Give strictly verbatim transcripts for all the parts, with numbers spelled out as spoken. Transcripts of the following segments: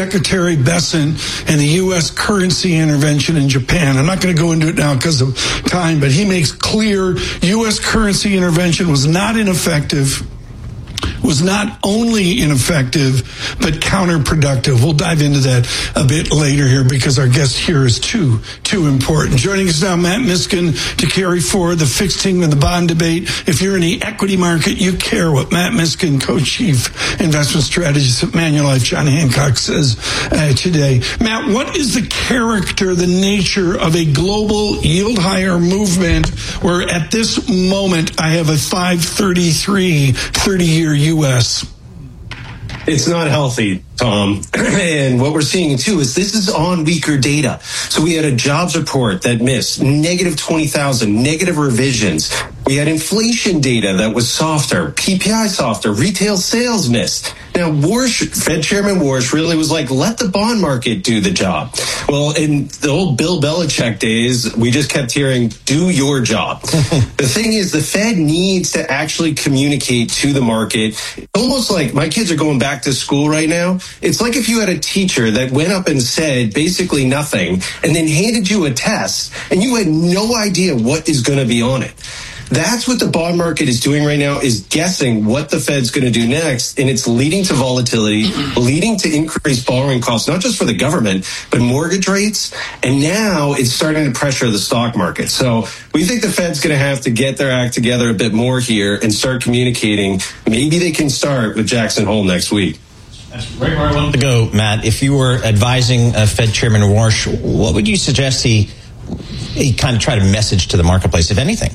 Secretary Bessent and the U S currency intervention in Japan. I'm not going to go into it now because of time, but he makes clear U S currency intervention was not ineffective, was not only ineffective, but counterproductive. We'll dive into that a bit later here because our guest here is too, too important. Joining us now, Matt Miskin, to carry forward the fixed income and the bond debate. If you're in the equity market, you care what Matt Miskin, co-chief investment strategist at Manulife, John Hancock, says uh, today. Matt, what is the character, the nature of a global yield higher movement where at this moment I have a five thirty-three thirty-year U S? It's not healthy, Tom. And what we're seeing too is this is on weaker data. So we had a jobs report that missed negative twenty thousand, negative revisions. We had inflation data that was softer, P P I softer, retail sales missed. Now, Warsh, Fed Chairman Warsh really was like, let the bond market do the job. Well, in the old Bill Belichick days, we just kept hearing, do your job. The thing is, the Fed needs to actually communicate to the market. It's almost like my kids are going back to school right now. It's like if you had a teacher that went up and said basically nothing and then handed you a test and you had no idea what is going to be on it. That's what the bond market is doing right now, is guessing what the Fed's going to do next, and it's leading to volatility, leading to increased borrowing costs, not just for the government, but mortgage rates, and now it's starting to pressure the stock market. So we think the Fed's going to have to get their act together a bit more here and start communicating. Maybe they can start with Jackson Hole next week. That's right where I wanted to go, Matt. If you were advising uh, Fed Chairman Warsh, what would you suggest he, he kind of try to message to the marketplace, if anything?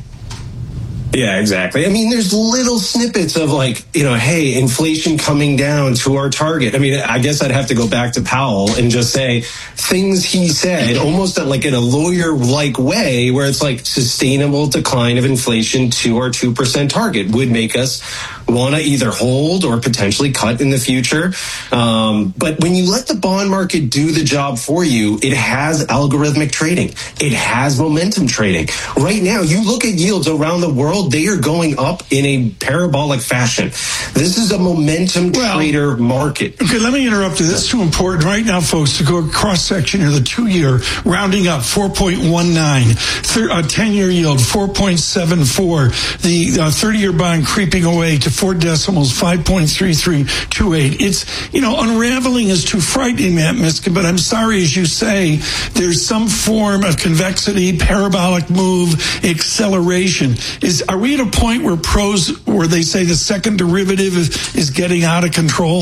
Yeah, exactly. I mean, there's little snippets of like, you know, hey, inflation coming down to our target. I mean, I guess I'd have to go back to Powell and just say things he said almost like in a lawyer-like way where it's like sustainable decline of inflation to our two percent target would make us want to either hold or potentially cut in the future. Um, but when you let the bond market do the job for you, it has algorithmic trading. It has momentum trading. Right now, you look at yields around the world, they are going up in a parabolic fashion. This is a momentum well, trader market. Okay, let me interrupt you. That's too important right now, folks, to go cross-section here. The two-year rounding up four point one nine, a ten-year yield four point seven four, the uh, thirty-year bond creeping away to four decimals, five point three three two eight. It's, you know, unraveling is too frightening, Matt Miskin, but I'm sorry, as you say, there's some form of convexity, parabolic move, acceleration. Is Are we at a point where pros, where they say the second derivative is, is getting out of control?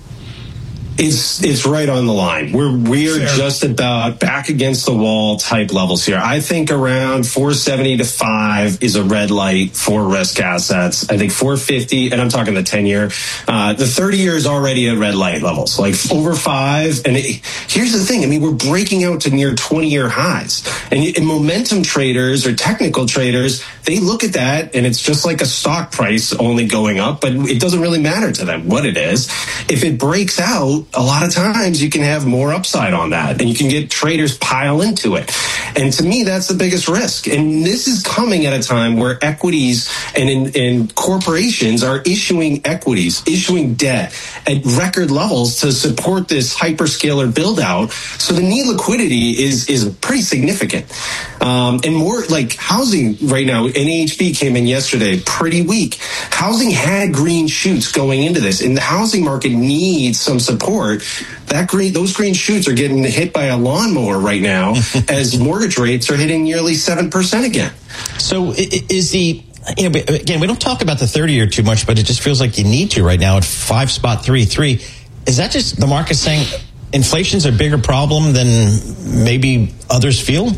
It's it's right on the line. We're we're Fair. just about back against the wall type levels here. I think around four seventy to five is a red light for risk assets. I think four fifty, and I'm talking the ten year. Uh, the thirty year is already at red light levels, like over five. And it, here's the thing. I mean, we're breaking out to near twenty year highs. And, and momentum traders or technical traders, they look at that and it's just like a stock price only going up, but it doesn't really matter to them what it is. If it breaks out, a lot of times you can have more upside on that and you can get traders pile into it. And to me, that's the biggest risk. And this is coming at a time where equities and, in, and corporations are issuing equities, issuing debt at record levels to support this hyperscaler build out. So the need liquidity is, is pretty significant. Um, and more like housing right now, N A H B came in yesterday, pretty weak. Housing had green shoots going into this, and the housing market needs some support. That green, those green shoots are getting hit by a lawnmower right now as mortgage rates are hitting nearly seven percent again. So is the, you know, again, we don't talk about the thirty year too much, but it just feels like you need to right now at five spot three three. Is that just the market saying inflation's a bigger problem than maybe others feel?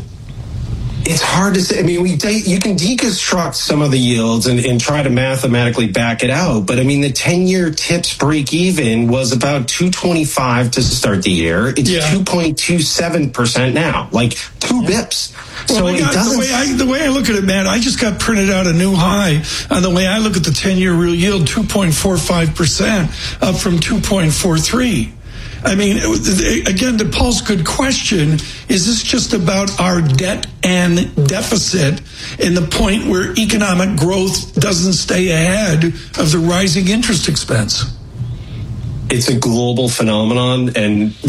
It's hard to say. I mean, we you can deconstruct some of the yields and, and try to mathematically back it out. But I mean, the ten-year tips break even was about two twenty-five to start the year. It's yeah. two point two seven percent now, like two yeah. bips. Well, so it doesn't. The way, I, the way I look at it, man, I just got printed out a new high on the way I look at the ten-year real yield, two point four five percent, up from two point four three. I mean, again, to Paul's good question, is this just about our debt and deficit in the point where economic growth doesn't stay ahead of the rising interest expense? It's a global phenomenon, and